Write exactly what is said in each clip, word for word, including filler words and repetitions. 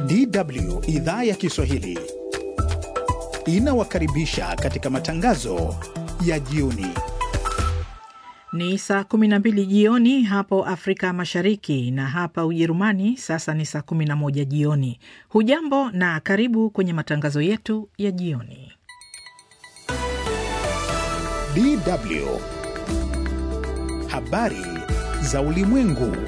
D W idhaa ya Kiswahili inawakaribisha katika matangazo ya jioni. Ni saa kumi na mbili jioni hapo Afrika Mashariki, na hapa Ujerumani sasa ni saa kumi na moja jioni. Hujambo na karibu kwenye matangazo yetu ya jioni. D W habari za ulimwengu.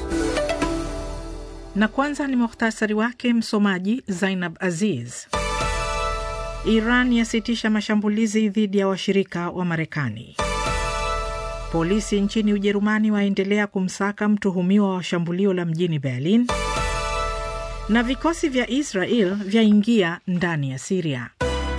Na kwanza ni muhtasari wake, msomaji Zainab Aziz. Iran yasitisha mashambulizi dhidi ya washirika wa Marekani. Polisi nchini Ujerumani waendelea kumsaka mtuhumiwa wa shambulio la mjini Berlin. Na vikosi vya Israel vyaingia ndani ya Syria.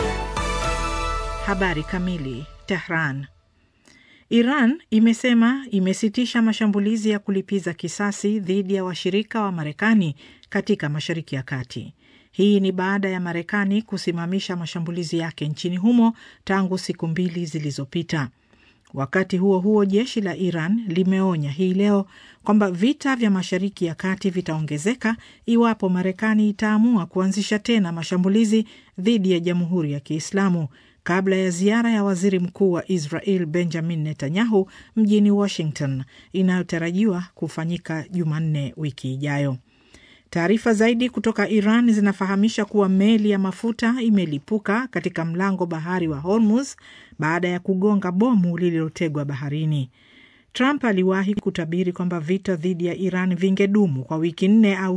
Habari kamili. Tehran. Iran imesema imesitisha mashambulizi ya kulipiza kisasi dhidi ya washirika wa Marekani katika Mashariki ya Kati. Hii ni baada ya Marekani kusimamisha mashambulizi yake nchini humo tangu siku mbili zilizopita. Wakati huo huo, jeshi la Iran limeonya hii leo kwamba vita vya Mashariki ya Kati vitaongezeka iwapo Marekani itaamua kuanzisha tena mashambulizi dhidi ya Jamhuri ya Kiislamu, kabla ya ziara ya waziri mkuu wa Israel Benjamin Netanyahu mjini Washington inayotarajiwa kufanyika Jumanne wiki ijayo. Taarifa zaidi kutoka Iran zinafahamisha kuwa meli ya mafuta imelipuka katika mlango bahari wa Hormuz baada ya kugonga bomu lililotegwa baharini. Trump aliwahi kutabiri kwamba vita dhidi ya Iran vingedumu kwa wiki nne au